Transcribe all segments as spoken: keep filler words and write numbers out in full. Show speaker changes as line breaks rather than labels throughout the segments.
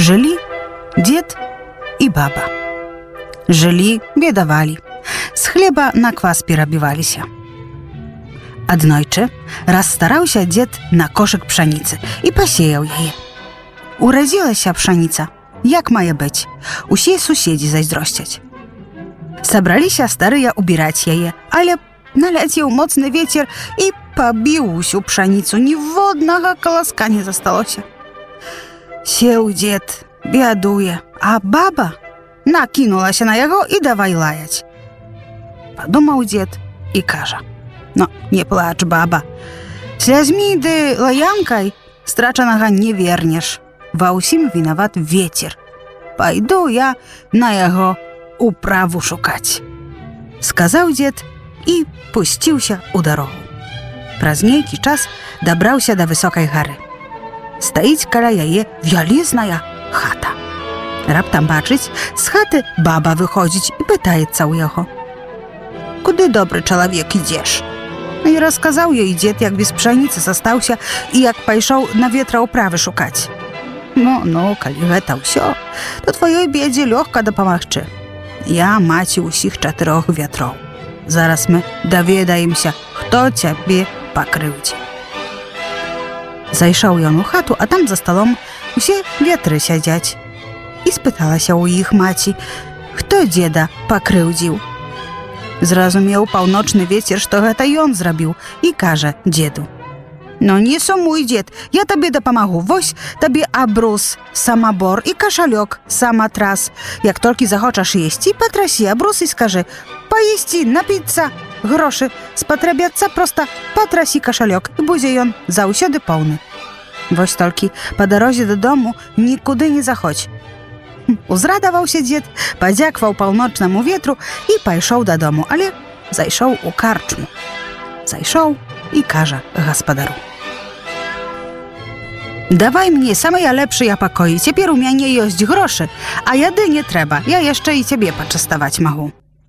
Жылі дзед і баба. Жылі, бедавалі. З хлеба на квас перабіваліся. Аднойчы расстараўся дзед на кошык пшаніцы і пасеяў яе. Урадзілася пшаніца, як мае быць, усе суседзі зайздросцяць. Сабраліся старыя убіраць яе, але наляцеў моцны вецер і пабіў усю пшаніцу, ніводнага каласка не засталося. Сеў дзед, бядуе, а баба накінулася на яго і давай лаяць. Падумаў дзед і кажа: «Ну, не плач, баба, слязьмі ды лаянкай страчанага не вернеш. Ва ўсім вінават вецер. Пайду я на яго управу шукаць», — сказаў дзед і пусціўся ў дарогу. Праз нейкі час дабраўся да высокай гары. Стаіць каля яе вялізная хата. Раптам бачыць, з хаты баба выходзіць і пытаецца ў яго: «Куды, добры чалавек, ідзеш?» І расказаў ёй дзед, як без пшаніцы застаўся і як пайшоў на ветраўправы шукаць. «Ну, ну, калі гэта ўсё, то тваёй бедзе лёгка дапамагчы. Я маці ўсіх чатырох вятроў. Зараз мы даведаемся, хто цябе пакрыўдзіў». Зайшоў ён у хату, а там за сталом усе ветры сядзяць. І спыталася ў іх маці, хто дзеда пакрыўдзіў. Зразумеў паўночны вецер, што гэта ён зрабіў, і кажа дзеду: «Ну не сумуй, дзед, я табе дапамагу. Вось табе абрус, самабор і кашалёк, саматрас. Як толькі захочаш есці, патрасі абрус і скажы: паесці, напіцца, грошы спатрабяцца, проста патрасі кашалёк, і будзе ён заўсёды поўны. Вось толькі па дарозе дадому нікуды не заходзь». Узрадаваўся дзед, падзякваў паўночнаму ветру і пайшоў дадому, але зайшоў у карчму. Зайшоў і кажа гаспадару: «Давай мне самыя лепшыя пакоі, цяпер у мяне ёсць грошы, а яды не трэба, я яшчэ і цябе пачаставаць магу».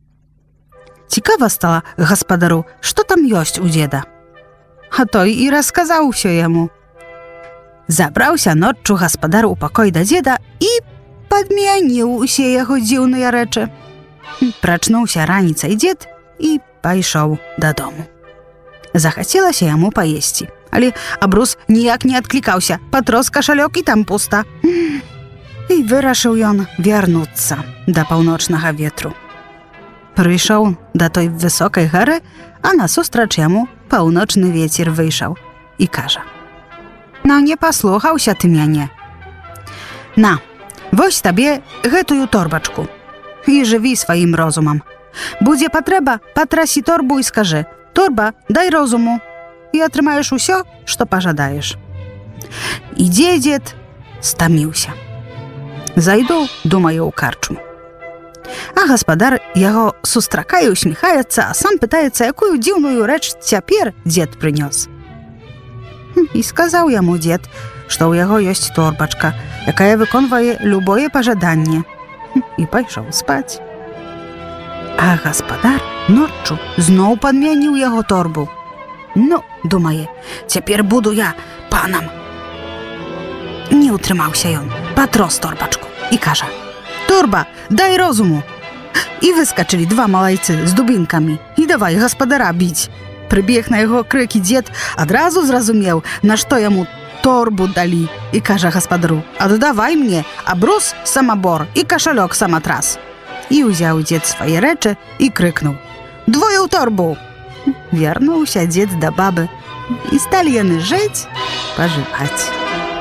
Цікава стала гаспадару, што там ёсць у дзеда. А той і расказаў усё яму. Забраўся ноччу гаспадар у пакой да дзеда і падмяніў усе яго дзіўныя рэчы. Прачнуўся раніцай дзед і пайшоў дадому. Захацелася яму паесці, але абрус ніяк не адклікаўся, патрос кашалёк і там пуста. І вырашыў ён вярнуцца да паўночнага ветру. Прыйшоў да той высокай гары, а насустрач яму паўночны вецер выйшаў і кажа: «Ну, не паслухаўся ты мяне. На, вось табе гэтую торбачку і жыві сваім розумам. Будзе патрэба, патрасі торбу і скажы: торба, дай розуму, і атрымаеш усё, што пажадаеш». Ідзе дзед, стаміўся. Зайду, думае, у карчму. А гаспадар яго сустракае, усміхаецца, а сам пытаецца, якую дзіўную рэч цяпер дзед прынёс. І сказаў яму дзед, што ў яго ёсць торбачка, якая выконвае любое пажаданне, і пайшоў спаць. А гаспадар ноччу зноў падмяніў яго торбу. Ну, думае, цяпер буду я панам. Не ўтрымаўся ён, патрос торбачку і кажа: «Торба, дай розуму». І выскачылі два малайцы з дубінкамі і давай гаспадара біць. Прыбег на яго крыкі дзед, адразу зразумеў, на што яму торбу далі, і кажа гаспадару: «Аддавай мне абрус, самабор і кашалёк, саматрас». І ўзяў дзед свае рэчы і крыкнуў: «Двое ў торбу!» Вярнуўся дзед да бабы, і сталі яны жыць, пажываць.